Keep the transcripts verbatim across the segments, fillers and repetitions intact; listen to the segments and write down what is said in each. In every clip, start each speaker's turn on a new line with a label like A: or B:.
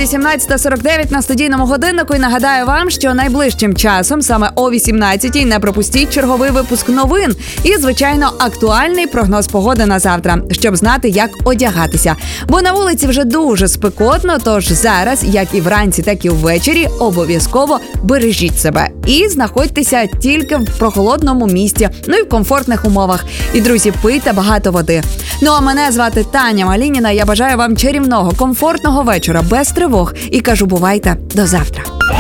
A: Насправді сімнадцята сорок дев'ять на студійному годиннику, і нагадаю вам, що найближчим часом, саме о вісімнадцятій, не пропустіть черговий випуск новин і, звичайно, актуальний прогноз погоди на завтра, щоб знати, як одягатися. Бо на вулиці вже дуже спекотно, тож зараз, як і вранці, так і ввечері, обов'язково бережіть себе і знаходьтеся тільки в прохолодному місці, ну і в комфортних умовах. І, друзі, пийте багато води. Ну а мене звати Таня Малініна, я бажаю вам чарівного, комфортного вечора, без тривог. І кажу, бувайте, до завтра.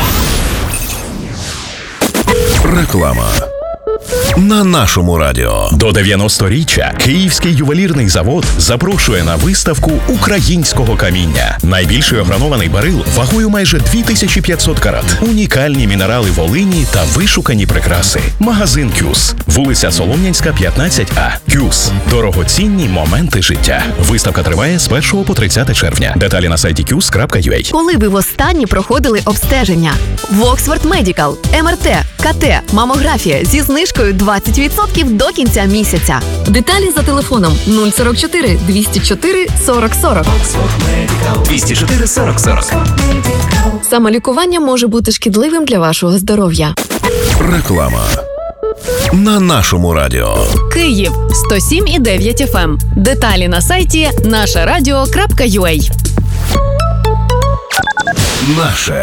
B: Реклама на нашому радіо.
C: До дев'яносторіччя Київський ювелірний завод запрошує на виставку українського каміння. Найбільший огранований барил вагою майже дві тисячі п'ятсот карат. Унікальні мінерали Волині та вишукані прикраси. Магазин «Кюс». Вулиця Солом'янська, п'ятнадцять А. «Кюс». Дорогоцінні моменти життя. Виставка триває з першого по тридцяте червня. Деталі на сайті кюс крапка ю а.
D: Коли ви востаннє проходили обстеження? В Оксфорд Медікал, ем ер те, ка те, мамографія зі знижкою двадцять відсотків до кінця місяця. Деталі за телефоном нуль сорок чотири двісті чотири сорок сорок.
E: двісті чотири сорок сорок.
D: Самолікування може бути шкідливим для вашого здоров'я.
B: Реклама на нашому радіо.
F: Київ сто сім і дев'ять еф ем. Деталі на сайті наше радіо крапка ю а.
B: Наше